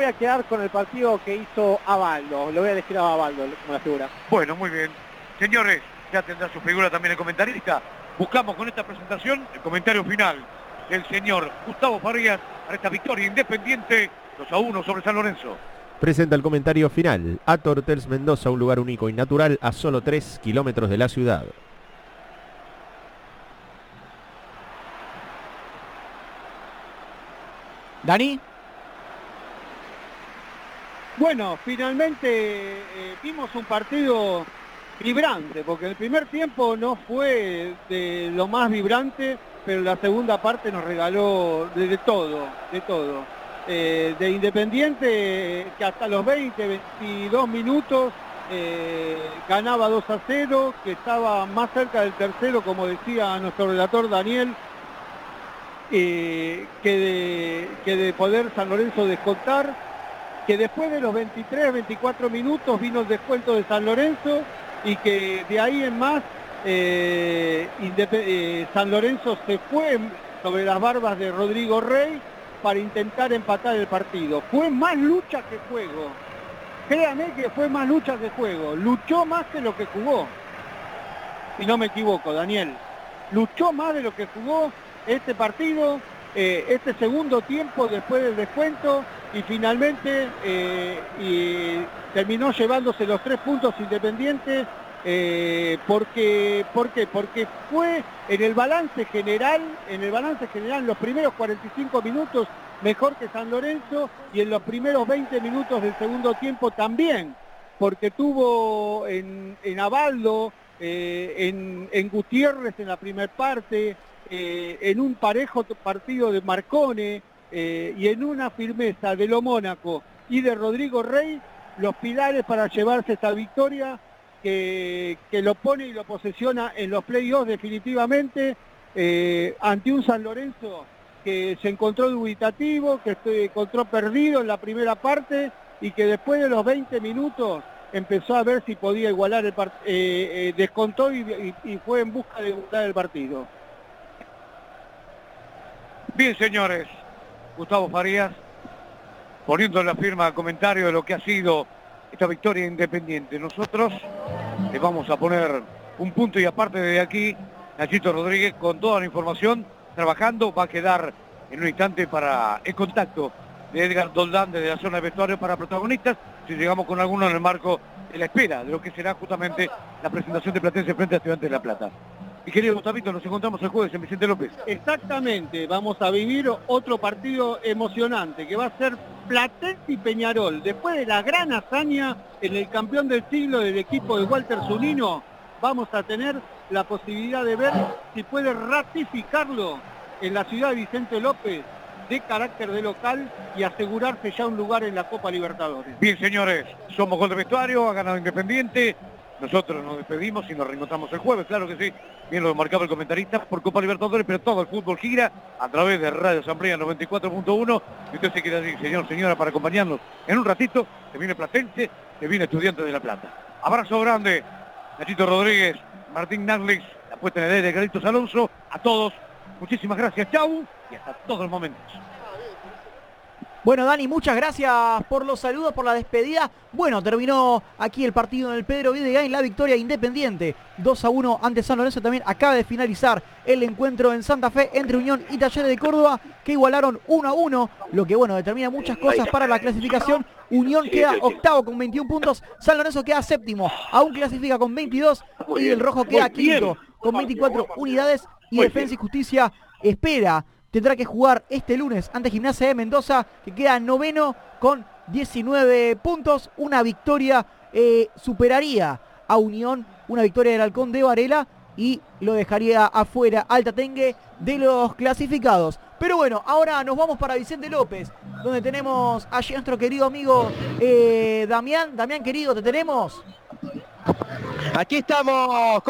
a quedar con el partido que hizo Avaldo. Lo voy a elegir a Avaldo como la figura. Bueno, muy bien. Señores, ya tendrá su figura también el comentarista. Buscamos con esta presentación el comentario final del señor Gustavo Farías para esta victoria independiente 2-1 sobre San Lorenzo. Presenta el comentario final. A Tortels Mendoza, un lugar único y natural a solo 3 kilómetros de la ciudad. Dani. Bueno, finalmente vimos un partido vibrante, porque el primer tiempo no fue de lo más vibrante, pero la segunda parte nos regaló de todo. De Independiente, que hasta los 22 minutos ganaba 2-0, que estaba más cerca del tercero, como decía nuestro relator Daniel, que de poder San Lorenzo descontar, que después de los 23-24 minutos vino el descuento de San Lorenzo y que de ahí en más San Lorenzo se fue sobre las barbas de Rodrigo Rey para intentar empatar el partido. Fue más lucha que juego. Créame que fue más lucha que juego. Luchó más que lo que jugó. Si no me equivoco, Daniel. Luchó más de lo que jugó este partido, este segundo tiempo después del descuento, y finalmente terminó llevándose los 3 puntos Independiente. ¿Por qué? Porque fue en el balance general, los primeros 45 minutos mejor que San Lorenzo, y en los primeros 20 minutos del segundo tiempo también, porque tuvo en Avaldo, en Gutiérrez en la primera parte, en un parejo partido de Marcone, y en una firmeza de Lo Mónaco y de Rodrigo Rey, los pilares para llevarse esta victoria que lo pone y lo posesiona en los playoffs definitivamente, ante un San Lorenzo que se encontró dubitativo, que se encontró perdido en la primera parte, y que después de los 20 minutos empezó a ver si podía igualar el partido, descontó y fue en busca de igualar el partido. Bien, señores, Gustavo Farías poniendo la firma al comentario de lo que ha sido esta victoria Independiente. Nosotros le vamos a poner un punto y aparte de aquí, Nachito Rodríguez con toda la información trabajando. Va a quedar en un instante para el contacto de Edgar Doldán desde la zona de vestuario para protagonistas, si llegamos con alguno en el marco de la espera de lo que será justamente la presentación de Platense frente a Estudiantes de La Plata. Y querido Gustavito, nos encontramos el jueves en Vicente López. Exactamente, vamos a vivir otro partido emocionante, que va a ser Platense y Peñarol. Después de la gran hazaña en el campeón del siglo del equipo de Walter Zunino, vamos a tener la posibilidad de ver si puede ratificarlo en la ciudad de Vicente López de carácter de local y asegurarse ya un lugar en la Copa Libertadores. Bien, señores, somos Gol de Vestuario, ha ganado Independiente. Nosotros nos despedimos y nos reencontramos el jueves, claro que sí. Bien lo marcaba el comentarista por Copa Libertadores, pero todo el fútbol gira a través de Radio Asamblea 94.1. Y usted se queda así, señor, señora, para acompañarnos en un ratito. Que viene Platense, que viene Estudiantes de La Plata. Abrazo grande, Nachito Rodríguez, Martín Narlis, la puesta en el aire de Carlitos Alonso. A todos, muchísimas gracias, chau, y hasta todos los momentos. Bueno, Dani, muchas gracias por los saludos, por la despedida. Bueno, terminó aquí el partido en el Pedro Videgain, la victoria Independiente 2-1 ante San Lorenzo. También acaba de finalizar el encuentro en Santa Fe entre Unión y Talleres de Córdoba, que igualaron 1-1, lo que bueno, determina muchas cosas para la clasificación. Unión queda octavo con 21 puntos, San Lorenzo queda séptimo, aún clasifica con 22, y el Rojo queda quinto con 24 unidades, y Defensa y Justicia tendrá que jugar este lunes ante Gimnasia de Mendoza, que queda noveno con 19 puntos. Una victoria superaría a Unión, una victoria del Halcón de Varela, y lo dejaría afuera Altatengue de los clasificados. Pero bueno, ahora nos vamos para Vicente López, donde tenemos allí a nuestro querido amigo Damián. Damián, querido, ¿te tenemos? Aquí estamos.